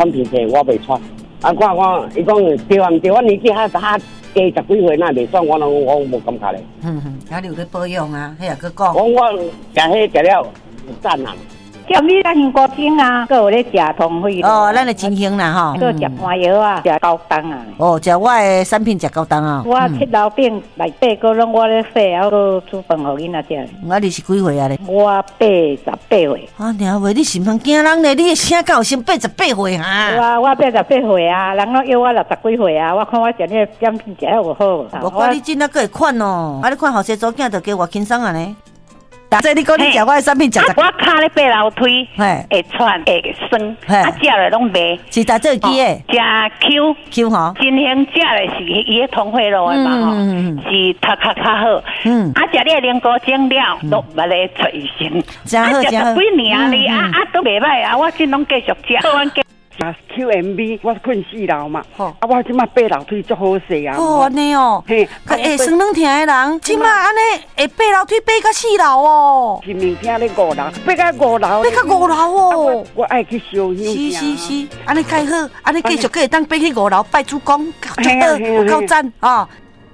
穿皮鞋，我袂穿。啊，看，伊讲对啊，毋对，我年纪较加10几岁，那袂算，我无感觉咧。 啊，你有咧保养啊？迄也搁讲。 我食迄食了赞啊。 叫你来香菇精啊，佮有咧食通费哦，咱的真香啦吼。 佮食麻药啊，食高档啊。 哦，食我的产品食高档啊。 我七老病内底佮拢我咧洗，还佮煮饭互囡仔食。 你是几岁啊咧？ 我88岁。 啊，娘喂，你是毋通惊人咧？你的声敢有先88岁哈？ 我88岁啊，人拢约我60几岁啊，我看我食你的产品食得有好。 无怪你真啊，佮会款哦。啊，你看后生做囝就加偌轻松啊呢。这你讲你食我的产品食我骹咧爬楼梯，会喘会酸，啊食了拢袂。 是打这支的？ 食 Q 吼， 真香食的是伊个通血路的嘛吼，是较好。啊食你的灵菇精了，都捌咧找医生。 真好真好。 几年哩都袂歹啊，我真拢继续食。 QMB 我困4楼嘛，我即马爬楼梯足好势啊。 哦，安尼哦， 嘿， 会酸软疼的人，即马安尼会爬楼梯爬到4楼哦。 是明天咧5楼，爬到5楼。 爬到5楼哦。 我爱去烧香。 是，安尼介好，安尼继续可以当爬去5楼拜主公，足好，有够赞哦。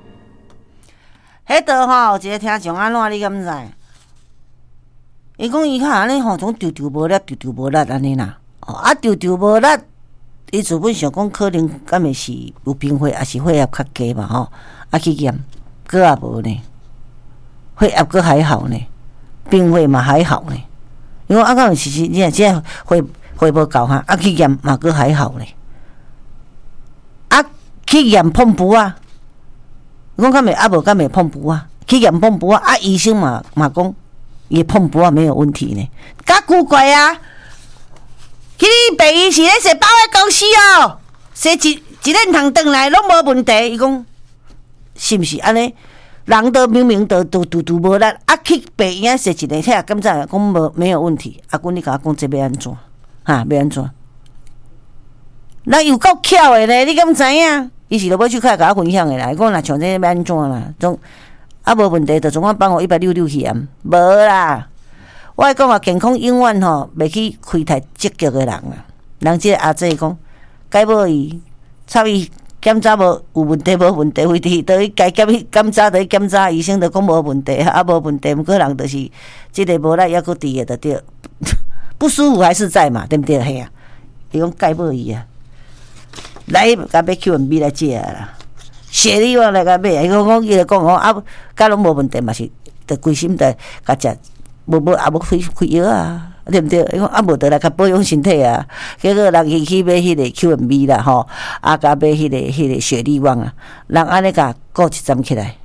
迄度吼，有一个听众安怎你敢知？伊讲伊较安尼吼，总丢无力安尼啦。啊，丢无力，伊自本想讲可能敢会是有贫血，还是血压较低嘛吼？啊去验，佫也无呢，血压佫还好呢，贫血嘛还好呢。因为啊，敢是你啊，这血无够哈，啊去验嘛佫还好呢。啊去验碰布啊，讲敢袂无敢袂碰布啊？去验碰布啊，啊医生嘛讲伊碰布啊没有问题呢，甲古怪啊！去你爸伊是咧说保险公司哦，说一年通转来拢无问题。伊讲是毋是安尼？人都明明都无力，啊去爸医说一个遐，敢怎讲没有问题？阿公你甲我讲这要安怎？哈，要安怎？人有够巧的咧，你敢知影？伊是落尾手开甲我分享的啦，讲若像这要安怎啦？总无问题，就总我帮我166去验，无啦。我讲啊，健康永远吼袂去开太积极的人啊。人即个阿姐讲，解无伊插伊检查无有问题，无问题，为伫倒去该检查，倒去检查，医生就讲无问题，啊无问题，毋过人就是即个无力抑佫伫个就对，不舒服还是在嘛，对不对？嘿啊，伊讲解无伊啊，来甲买 QMB 来借啦，血力我来甲买，伊讲伊就讲啊，甲拢无问题嘛是，就规心的甲食。无也无开药啊，对毋对？伊讲无得来甲保养身体啊。结果人去买迄个 QMB 啦吼，甲买迄个雪力旺啊，人安尼甲顾一站起来，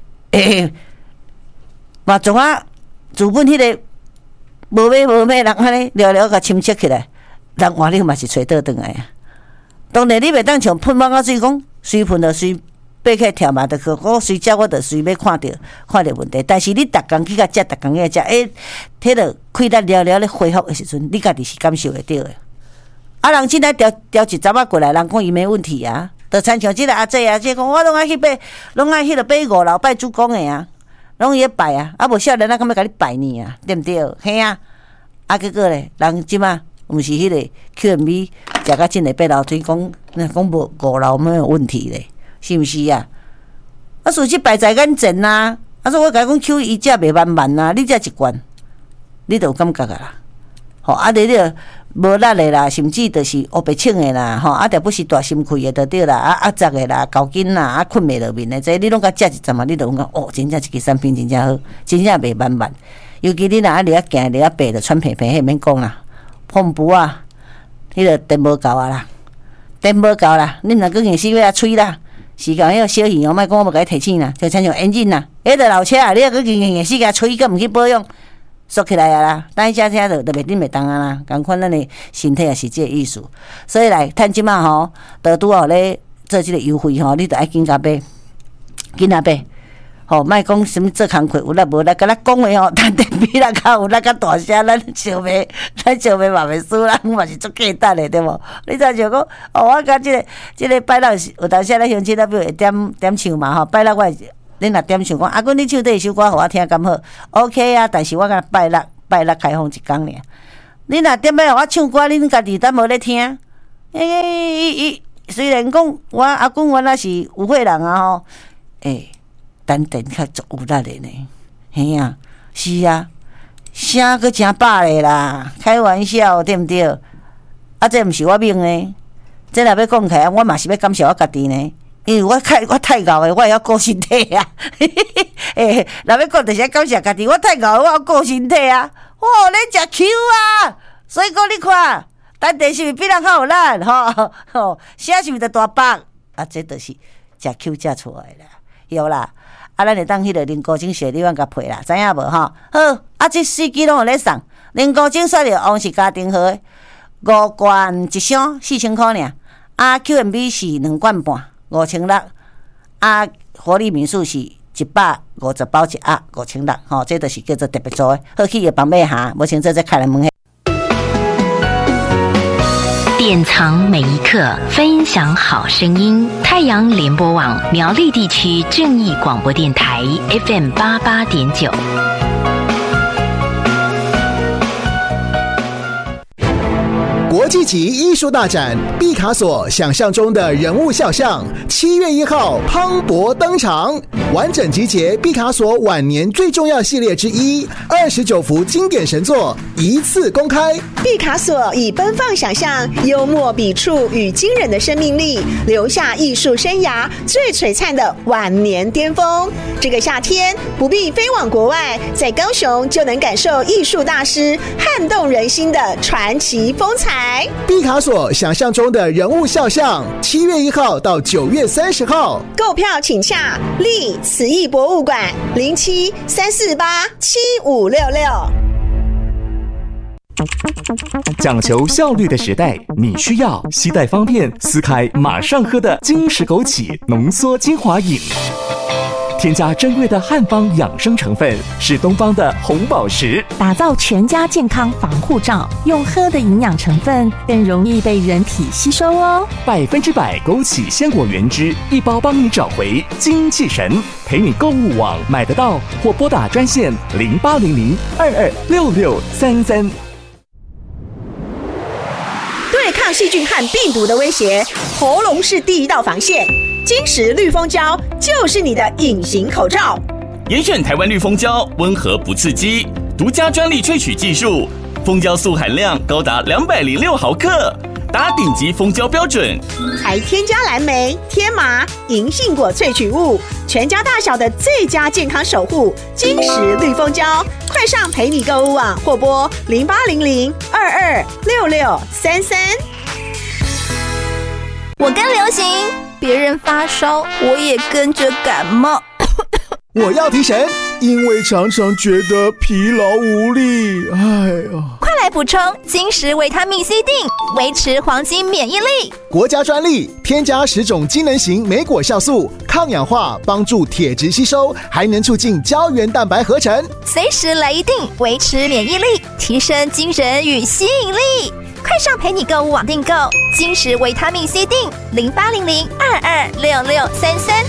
嘛从自本迄个无买人安尼聊甲深切起来，人换你嘛是找倒转来啊。当然你袂当像喷网啊水讲，随喷就随。爬起跳嘛，就去我随只我就随要看着问题，但是你逐工去甲食，逐工去食，迄个开力了咧恢复的时阵，你家己是感受会到的。啊，人真来调一站仔过来，人讲伊没问题啊，就参像即个阿姐讲，我拢爱去拜，拢爱迄个拜5楼拜主公的啊，拢伊咧拜啊，啊无少年仔敢要甲你拜呢啊，对毋对？嘿啊，啊结果咧，人即马毋是迄个 QMB 食甲真诶爬楼梯，讲无5楼没有问题咧。是毋是啊？啊，属实摆在眼前呐。啊，说我甲讲 Q 伊只袂慢呐，你只一罐，你就有感觉啦。吼，啊，你了无力的啦，甚至就是黑白青的啦，吼，啊，特不是大心亏的就对啦，啊窄的啦，高筋啦，啊困袂落面的，这你拢甲食一阵嘛，你就讲哦，真正一个产品真正好，真正袂慢。尤其你若啊，你啊行，你啊爬，就喘皮皮，迄免讲啦。碰布啊，迄个电无够啊啦，电无够啦，你若搁硬死要吹啦。时间迄个小鱼哦，莫讲我无甲伊提醒啦，就亲像엔진啦，迄个老车啊，你啊搁硬死甲吹，佮毋去保养，缩起来啊啦，等伊车就袂顶袂当啊啦，共款咱的身体也是即个意思。所以来趁即马吼，都拄好咧做即个优惠吼，你着爱紧甲买，吼，莫讲什物做工课有力无力，甲咱讲话吼，趁电比咱较有力较大声，咱笑袂嘛袂输，咱嘛是足简单的，对无？你知就讲，哦，我甲即个拜六有当时咱乡亲那边会点唱嘛吼，拜六我恁若点唱讲，阿公你唱第一首歌互我听敢好 ？OK 啊，但是我甲拜六开放一工尔，你若点要互我唱歌，恁家己敢无咧听？ 虽然讲我阿公原来是有岁人啊吼，丹田较足有力的呢。嘿啊，是啊，声阁真饱的啦，开玩笑对毋对？啊，这毋是我命呢，这若要讲起来，我嘛是要感谢我家己呢。因为我太敖的，我也要顾身体啊。若要讲就是感谢家己，我太敖，我要顾身体啊。哦，恁食 Q 啊，所以讲你看，丹田是毋是比人较有力？吼，声是毋是着大白？啊，这就是食 Q 食出来啦，有啦。啊，咱会当迄个林高精血，你往甲配啦，知影无吼？好，啊，这4支拢有咧送。林高精选着王是家庭号的，5罐一箱4000块尔。啊 ，QMB 是2罐半，5600。啊，活力民宿是150包一盒，5600。吼，这就是叫做特别做的。好，去药房买下，无清楚再开来问。 典藏每一刻，分享好声音。太阳联播网苗栗地区正义广播电台 FM88.9。 国际级艺术大展毕卡索想象中的人物肖像，7月1号磅礴登场，完整集结毕卡索晚年最重要系列之一，29幅经典神作一次公开。 毕卡索以奔放想象、幽默笔触与惊人的生命力，留下艺术生涯最璀璨的晚年巅峰。这个夏天不必飞往国外，在高雄就能感受艺术大师撼动人心的传奇风采。 毕卡索想象中的人物肖像，7月1号到9月30号， 购票请洽立慈艺博物馆07-348-7566。 讲求效率的时代，你需要携带方便、撕开马上喝的金石枸杞浓缩精华饮。添加珍贵的汉方养生成分，是东方的红宝石， 打造全家健康防护罩。用喝的营养成分更容易被人体吸收哦。 100%枸杞鲜果原汁，一包帮你找回精气神。陪你购物网买得到，或拨打专线0800-226633。 对抗细菌和病毒的威胁，喉咙是第一道防线。金石绿蜂胶就是你的隐形口罩。 严选台湾绿蜂胶，温和不刺激，独家专利萃取技术，蜂胶素含量高达206毫克，达顶级蜂胶标准。 还添加蓝莓、天麻、银杏果萃取物，全家大小的最佳健康守护。金石绿蜂胶，快上陪你购物网或拨0800-226633。 我跟流行，别人发烧，我也跟着感冒。 我要提神，因为常常觉得疲劳无力。哎呀， 快来补充金石维他命 C 锭，维持黄金免疫力。 国家专利，添加10种机能型莓果酵素，抗氧化，帮助铁质吸收，还能促进胶原蛋白合成。 随时来一锭，维持免疫力，提升精神与吸引力。快上陪你购物网订购金石维他命 C 锭，0800-226633。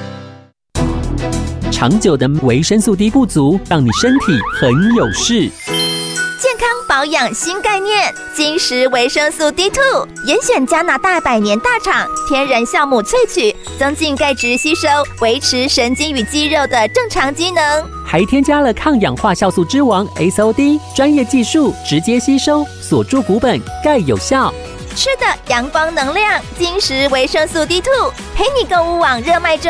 长久的维生素 D 不足，让你身体很有事。 健康保养新概念，金石维生素 D2， 严选加拿大100年大厂天然酵母萃取，增进钙质吸收，维持神经与肌肉的正常机能。 还添加了抗氧化酵素之王 SOD， 专业技术直接吸收，锁住骨本，钙有效。 吃的阳光能量，金石维生素 D2， 陪你购物网热卖中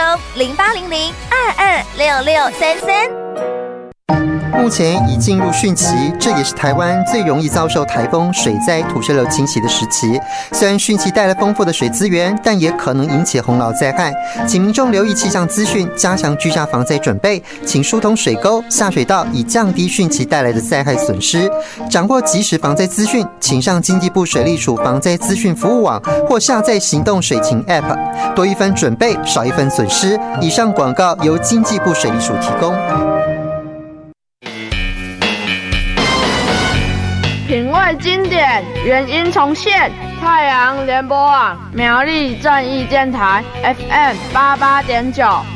，0800-226633。 目前已进入汛期，这也是台湾最容易遭受台风、水灾、土石流侵袭的时期。虽然汛期带来丰富的水资源，但也可能引起洪涝灾害，请民众留意气象资讯，加强居家防灾准备，请疏通水沟、下水道，以降低汛期带来的灾害损失。掌握即时防灾资讯，请上经济部水利署防灾资讯服务网，或下载行动水情 App， 多一分准备，少一分损失。以上广告由经济部水利署提供。 品味经典，原音重现。太阳联播网苗栗正义电台 FM88.9。